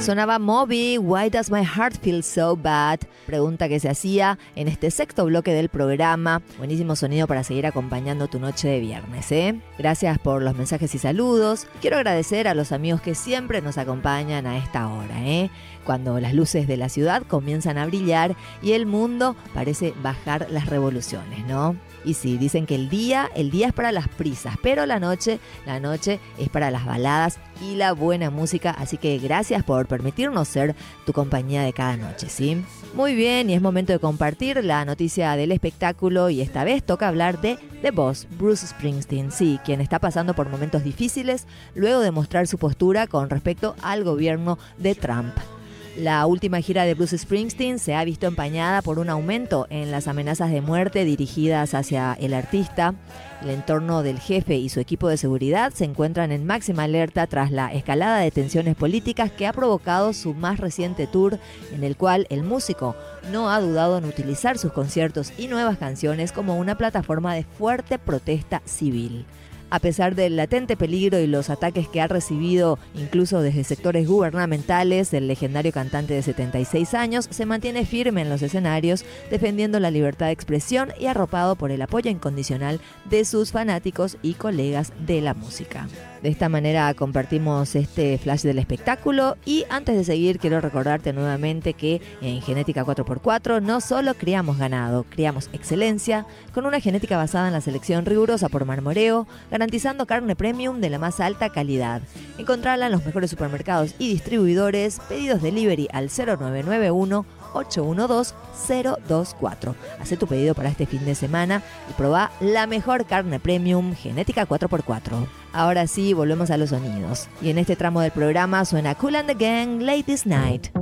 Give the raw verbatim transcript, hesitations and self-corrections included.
Sonaba Moby, Why Does My Heart Feel So Bad? Pregunta que se hacía en este sexto bloque del programa. Buenísimo sonido para seguir acompañando tu noche de viernes, ¿eh? Gracias por los mensajes y saludos. Quiero agradecer a los amigos que siempre nos acompañan a esta hora, ¿eh? Cuando las luces de la ciudad comienzan a brillar y el mundo parece bajar las revoluciones, ¿no? Y sí, dicen que el día, el día es para las prisas, pero la noche, la noche es para las baladas y la buena música, así que gracias por permitirnos ser tu compañía de cada noche, ¿sí? Muy bien, y es momento de compartir la noticia del espectáculo y esta vez toca hablar de The Boss, Bruce Springsteen, sí, quien está pasando por momentos difíciles luego de mostrar su postura con respecto al gobierno de Trump. La última gira de Bruce Springsteen se ha visto empañada por un aumento en las amenazas de muerte dirigidas hacia el artista. El entorno del jefe y su equipo de seguridad se encuentran en máxima alerta tras la escalada de tensiones políticas que ha provocado su más reciente tour, en el cual el músico no ha dudado en utilizar sus conciertos y nuevas canciones como una plataforma de fuerte protesta civil. A pesar del latente peligro y los ataques que ha recibido incluso desde sectores gubernamentales, el legendario cantante de setenta y seis años se mantiene firme en los escenarios, defendiendo la libertad de expresión y arropado por el apoyo incondicional de sus fanáticos y colegas de la música. De esta manera compartimos este flash del espectáculo y antes de seguir quiero recordarte nuevamente que en Genética cuatro por cuatro no solo criamos ganado, criamos excelencia con una genética basada en la selección rigurosa por marmoreo, garantizando carne premium de la más alta calidad. Encontrala en los mejores supermercados y distribuidores, pedidos delivery al cero nueve nueve uno, ocho uno dos, cero dos cuatro. Hacé tu pedido para este fin de semana y probá la mejor carne premium Genética cuatro por cuatro. Ahora sí, volvemos a los sonidos. Y en este tramo del programa suena Kool and the Gang, Ladies Night.